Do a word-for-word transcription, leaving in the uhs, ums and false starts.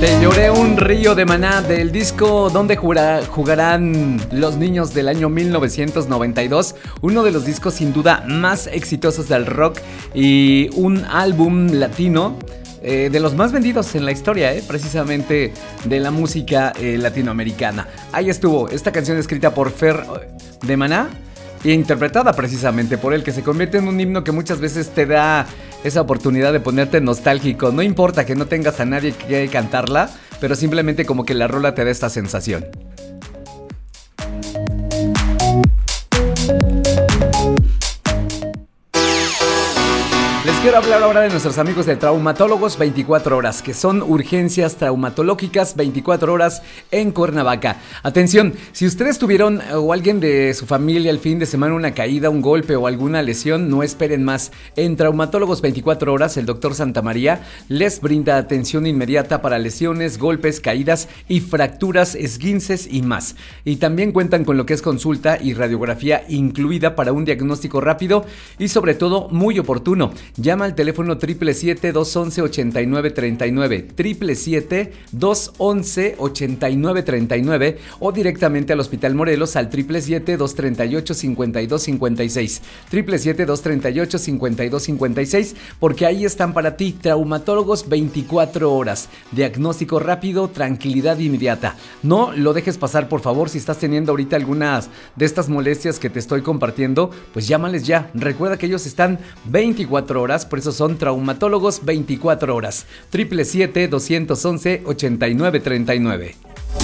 Te lloré un río de Maná, del disco donde jugará, jugarán los niños del año mil novecientos noventa y dos, uno de los discos sin duda más exitosos del rock y un álbum latino eh, de los más vendidos en la historia, eh, precisamente de la música eh, latinoamericana. Ahí estuvo, esta canción escrita por Fer de Maná y interpretada precisamente por él, que se convierte en un himno que muchas veces te da esa oportunidad de ponerte nostálgico. No importa que no tengas a nadie que cantarla, pero simplemente como que la rola te da esta sensación. Les quiero hablar ahora de nuestros amigos de Traumatólogos veinticuatro horas, que son urgencias traumatológicas veinticuatro horas en Cuernavaca. Atención, si ustedes tuvieron o alguien de su familia el fin de semana una caída, un golpe o alguna lesión, no esperen más. En Traumatólogos veinticuatro horas, el doctor Santamaría les brinda atención inmediata para lesiones, golpes, caídas y fracturas, esguinces y más. Y también cuentan con lo que es consulta y radiografía incluida para un diagnóstico rápido y sobre todo muy oportuno. Llama al teléfono siete siete siete, dos uno uno, ocho nueve tres nueve, siete siete siete, dos uno uno, ocho nueve tres nueve o directamente al Hospital Morelos al siete siete siete, dos tres ocho, cinco dos cinco seis, siete siete siete, dos tres ocho, cinco dos cinco seis, porque ahí están para ti. Traumatólogos veinticuatro horas, diagnóstico rápido, tranquilidad inmediata. No lo dejes pasar, por favor. Si estás teniendo ahorita algunas de estas molestias que te estoy compartiendo, pues llámales ya. Recuerda que ellos están veinticuatro horas, por eso son Traumatólogos veinticuatro horas. siete siete siete, dos uno uno, ocho nueve tres nueve.